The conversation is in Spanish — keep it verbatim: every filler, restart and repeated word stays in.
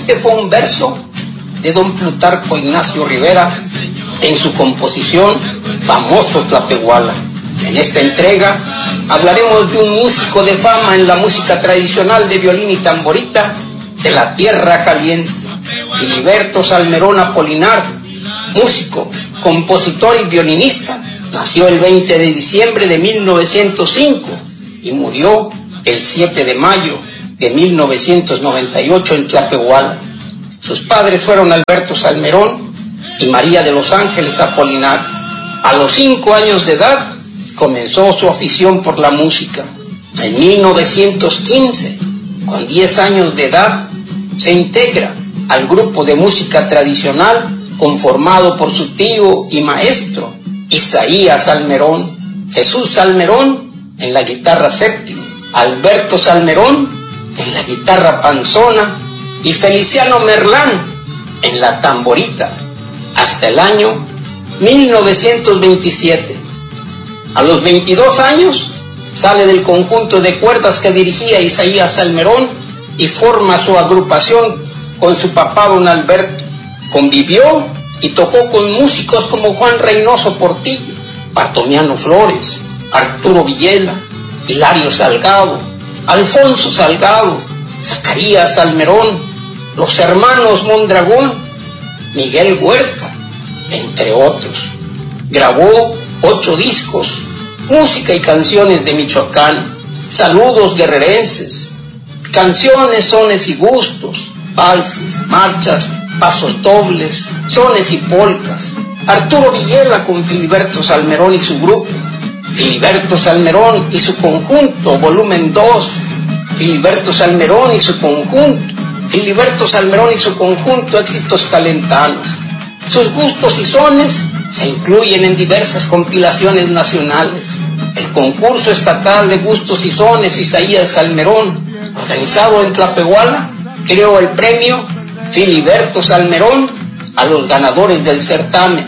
Este fue un verso de don Plutarco Ignacio Rivera en su composición Famoso Tlapehuala. En esta entrega hablaremos de un músico de fama en la música tradicional de violín y tamborita de la Tierra Caliente, Filiberto Salmerón Apolinar, músico, compositor y violinista. Nació el veinte de diciembre de mil novecientos cinco y murió el siete de mayo de mil novecientos noventa y ocho en Tlapehuala. Sus padres fueron Alberto Salmerón y María de los Ángeles Apolinar. A los cinco años de edad comenzó su afición por la música. En mil novecientos quince, con diez años de edad, se integra al grupo de música tradicional conformado por su tío y maestro Isaías Salmerón, Jesús Salmerón en la guitarra séptima, Alberto Salmerón en la guitarra panzona y Feliciano Merlán en la tamborita, hasta el año mil novecientos veintisiete. A los veintidós años sale del conjunto de cuerdas que dirigía Isaías Salmerón y forma su agrupación con su papá don Alberto. Convivió y tocó con músicos como Juan Reynoso Portillo, Bartomiano Flores, Arturo Villela, Hilario Salgado, Alfonso Salgado, Zacarías Salmerón, los hermanos Mondragón, Miguel Huerta, entre otros. Grabó ocho discos, música y canciones de Michoacán, saludos guerrerenses, canciones, sones y gustos, valses, marchas, pasos dobles, sones y polcas. Arturo Villela con Filiberto Salmerón y su grupo, Filiberto Salmerón y su conjunto, volumen dos, Filiberto Salmerón y su conjunto, Filiberto Salmerón y su conjunto, éxitos calentanos. Sus gustos y sones se incluyen en diversas compilaciones nacionales. El concurso estatal de gustos y sones Isaías Salmerón, organizado en Tlapehuala, creó el premio Filiberto Salmerón a los ganadores del certamen.